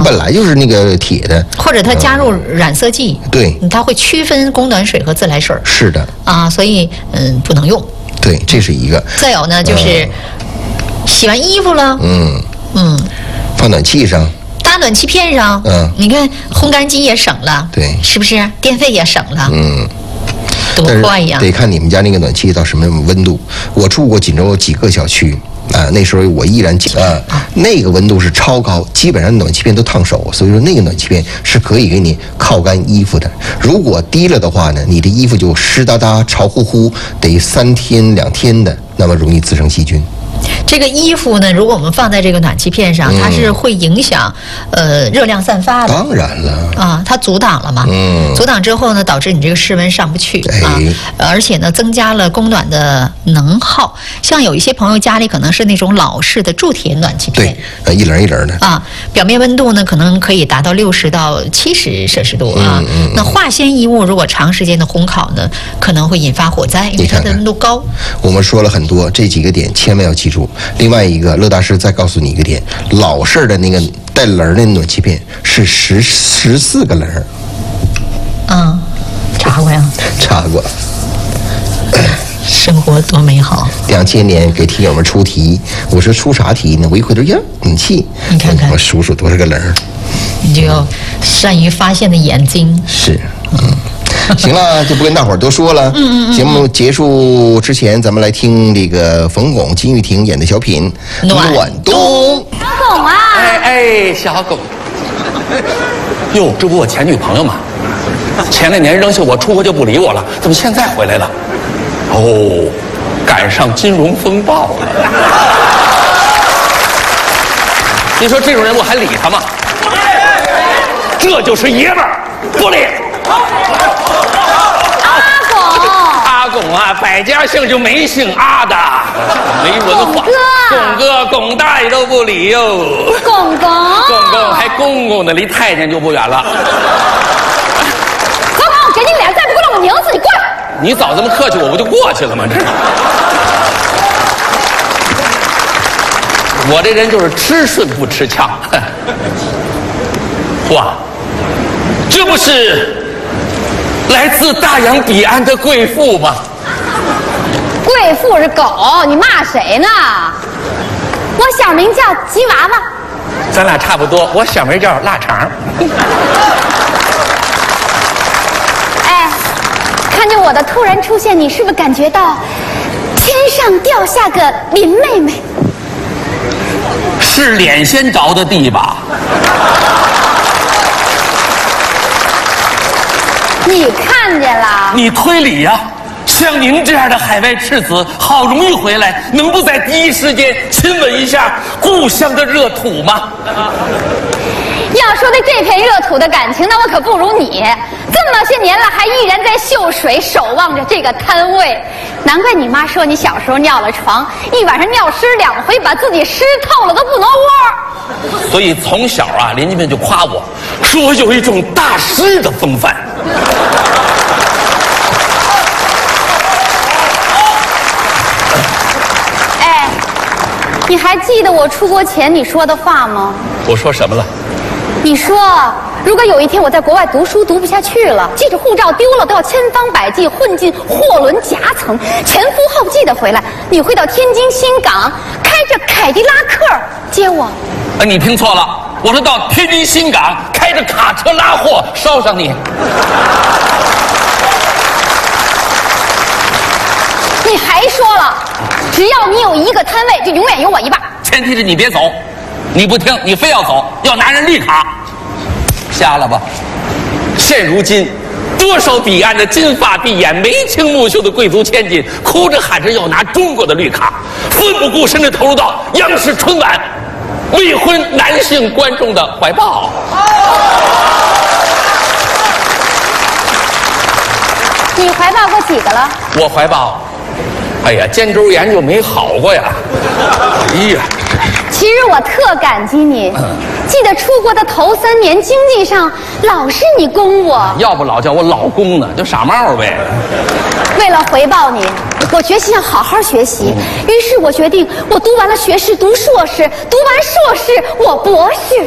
本来就是那个铁的， 或者它加入染色剂， 对， 它会区分供暖水和自来水。 是的啊，所以不能用。 对，这是一个。 再有呢，就是洗完衣服了， 放暖气上。 搭暖气片上，你看烘干机也省了， 对， 是不是？电费也省了，多快呀！ 得看你们家那个暖气到什么温度。我住过锦州有几个小区啊，那时候我依然那个温度是超高，基本上暖气片都烫手，所以说那个暖气片是可以给你靠干衣服的。如果低了的话呢，你的衣服就湿哒哒、潮乎乎，得3天2天的，那么容易滋生细菌。 这个衣服呢，如果我们放在这个暖气片上，它是会影响热量散发的。 当然了啊，它阻挡了嘛。阻挡之后呢，导致你这个室温上不去啊，而且呢，增加了供暖的能耗。像有一些朋友家里可能是那种老式的铸铁暖气片， 对，一棱一棱的啊，表面温度呢可能可以达到60到70摄氏度啊。那化纤衣物如果长时间的烘烤呢，可能会引发火灾，因为它的温度高。 我们说了很多，这几个点千万要记住。另外一个，乐大师再告诉你一个点，老式的那个带棱的暖气片是14个棱。 查过呀？ 查过。 生活多美好 ！2000年给听友们出题，我说出啥题呢？我一回头呀，暖气， 你看看， 我数数多少个棱。 你就要善于发现的眼睛。 是，行了，就不跟大伙儿多说了。节目结束之前，咱们来听这个冯巩、金玉婷演的小品《暖冬》。 小巩啊！ 哎，小巩，哟，这不我前女朋友吗？前2年扔下我出国就不理我了，怎么现在回来了？哦，赶上金融风暴了。你说这种人我还理他吗？这就是爷们儿，不理。阿巩啊，百家姓就没姓阿的，没文化。巩哥、巩大爷都不理哟。 巩还公公呢，离太监就不远了。 小巩，给你脸，再不给我拧死你，过来！ 你早这么客气，我不就过去了吗？这是。我这人就是吃顺不吃呛。哇，这不是来自大洋彼岸的贵妇吗？ 贵妇是狗，你骂谁呢？我小名叫吉娃娃。 咱俩差不多，我小名叫腊肠。 哎，看见我的突然出现，你是不是感觉到天上掉下个林妹妹？ 是脸先着的地吧？ 你看见了？ 你推理呀！像您这样的海外赤子，好容易回来，能不在第一时间亲吻一下故乡的热土吗？ 要说对这片热土的感情，那我可不如你。这么些年了，还依然在秀水守望着这个摊位。难怪你妈说你小时候尿了床，一晚上尿湿2回，把自己湿透了都不挪窝。 所以从小啊，邻居们就夸我，说我有一种大师的风范。 哎，你还记得我出国前你说的话吗？ 我说什么了？ 你说，如果有一天我在国外读书读不下去了，即使护照丢了，都要千方百计混进货轮夹层，前赴后继的回来。你会到天津新港，开着凯迪拉克接我。 你听错了，我是到天津新港开着卡车拉货捎上你。 你还说了，只要你有一个摊位，就永远有我一半。 前提是你别走，你不听，你非要走，要拿人绿卡，瞎了吧？现如今，多少彼岸的金发碧眼、眉清目秀的贵族千金，哭着喊着要拿中国的绿卡，奋不顾身地投入到央视春晚未婚男性观众的怀抱。 你怀抱过几个了？ 我怀抱，哎呀，肩周炎就没好过呀。哎呀， 其实我特感激你，记得出国的头3年，经济上老是你供我， 要不老叫我老公呢，就傻帽呗。 为了回报你，我决心要好好学习。于是我决定，我读完了学士，读硕士，读完硕士，我博士。